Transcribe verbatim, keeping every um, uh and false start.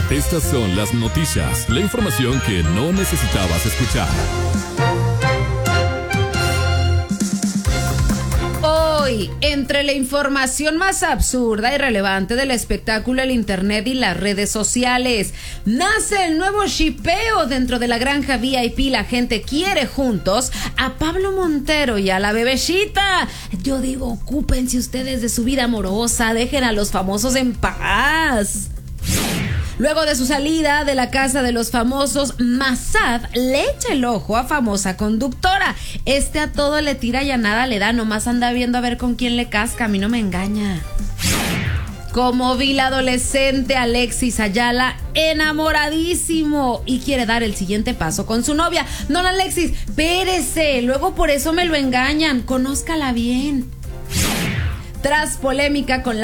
Estas son las noticias, la información que no necesitabas escuchar. Hoy, entre la información más absurda y relevante del espectáculo, el internet y las redes sociales, nace el nuevo shipeo dentro de la granja V I P. La gente quiere juntos a Pablo Montero y a la bebecita. Yo digo, ocúpense ustedes de su vida amorosa, dejen a los famosos en paz. Luego de su salida de la casa de los famosos, Massad le echa el ojo a famosa conductora. Este a todo le tira y a nada le da, nomás anda viendo a ver con quién le casca, a mí no me engaña. Como vi la adolescente Alexis Ayala, enamoradísimo y quiere dar el siguiente paso con su novia. Don Alexis, espérese, luego por eso me lo engañan, conózcala bien. Tras polémica con la